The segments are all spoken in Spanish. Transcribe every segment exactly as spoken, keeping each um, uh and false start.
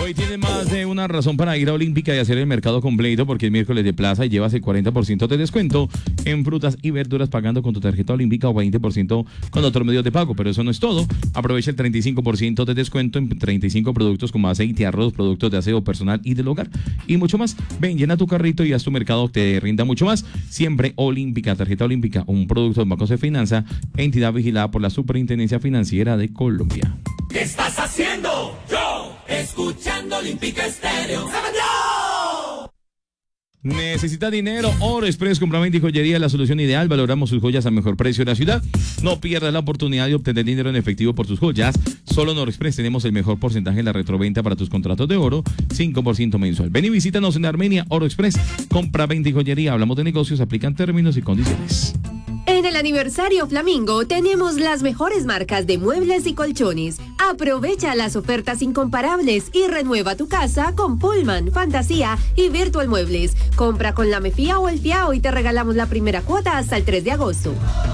Hoy tienes más de una razón para ir a Olímpica y hacer el mercado completo porque es miércoles de plaza y llevas el cuarenta por ciento de descuento en frutas y verduras pagando con tu tarjeta Olímpica o veinte por ciento con otros medios de pago. Pero eso no es todo. Aprovecha el treinta y cinco por ciento de descuento en treinta y cinco productos como aceite, arroz, productos de aseo personal y del hogar y mucho más. Ven, llena tu carrito y haz tu mercado te rinda mucho más. Siempre Olímpica, tarjeta Olímpica, un producto de Bancos de Finanza, entidad vigilada por la Superintendencia Financiera de Colombia. ¿Qué estás haciendo? Yo, escuchando Olímpica Estéreo. ¡Yo! Necesita dinero, Oro Express, compraventa y joyería, la solución ideal. Valoramos sus joyas al mejor precio de la ciudad. No pierdas la oportunidad de obtener dinero en efectivo por tus joyas. Solo en Oro Express tenemos el mejor porcentaje en la retroventa para tus contratos de oro, cinco por ciento mensual. Ven y visítanos en Armenia, Oro Express, compraventa y joyería. Hablamos de negocios, aplican términos y condiciones. En el aniversario Flamingo tenemos las mejores marcas de muebles y colchones. Aprovecha las ofertas incomparables y renueva tu casa con Pullman, Fantasía y Virtual Muebles. Compra con la Mefía o el Fiao y te regalamos la primera cuota hasta el tres de agosto.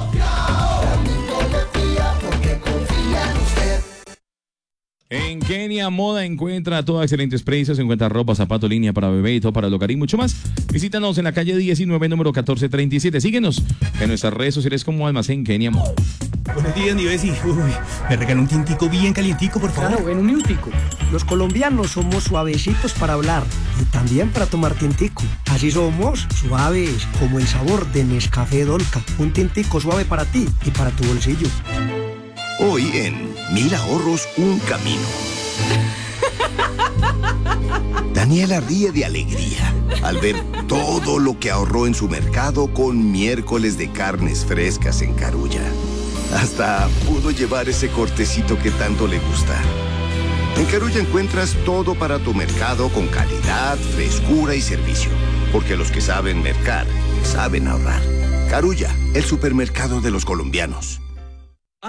En Kenia Moda encuentra todos excelentes precios, encuentra ropa, zapato, línea para bebé y todo para el hogar y mucho más. Visítanos en la calle diecinueve, número catorce treinta y siete. Síguenos en nuestras redes sociales como Almacén Kenia Moda. Buenos días, mi Bessie. Uy, me regaló un tintico bien calientico, por favor. Claro, en un minutico. Los colombianos somos suavecitos para hablar y también para tomar tintico. Así somos suaves, como el sabor de Nescafé Dolca. Un tintico suave para ti y para tu bolsillo. Hoy en Mil Ahorros, un camino. Daniela ríe de alegría al ver todo lo que ahorró en su mercado con miércoles de carnes frescas en Carulla. Hasta pudo llevar ese cortecito que tanto le gusta. En Carulla encuentras todo para tu mercado con calidad, frescura y servicio. Porque los que saben mercar, saben ahorrar. Carulla, el supermercado de los colombianos.